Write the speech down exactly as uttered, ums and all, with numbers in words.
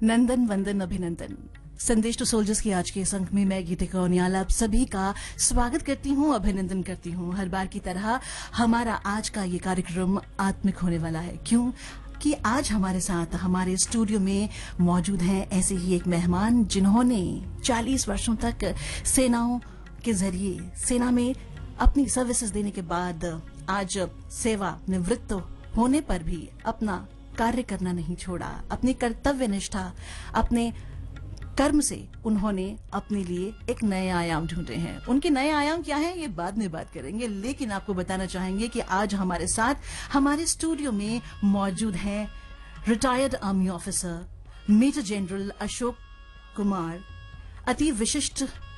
नंदन वंदन अभिनंदन। संदेश टू सोल्जर्स की आज के इस अंक में मैं गीतिका उनियाल आप सभी का स्वागत करती हूँ, अभिनंदन करती हूँ। हर बार की तरह हमारा आज का ये कार्यक्रम आत्मिक होने वाला है। क्यों कि आज हमारे साथ हमारे स्टूडियो में मौजूद हैं ऐसे ही एक मेहमान जिन्होंने चालीस वर्षों तक सेनाओं के जरिए सेना में अपनी सर्विसेज देने के बाद आज सेवा निवृत्त होने पर भी अपना कार्य करना नहीं छोड़ा। अपनी कर्तव्य निष्ठा, अपने कर्म से उन्होंने अपने लिए एक नए आयाम ढूंढे हैं। उनके नए आयाम क्या है ये बाद में बात करेंगे, लेकिन आपको बताना चाहेंगे कि आज हमारे साथ हमारे स्टूडियो में मौजूद हैं retired army officer major general Ashok Kumar. अति विशिष्ट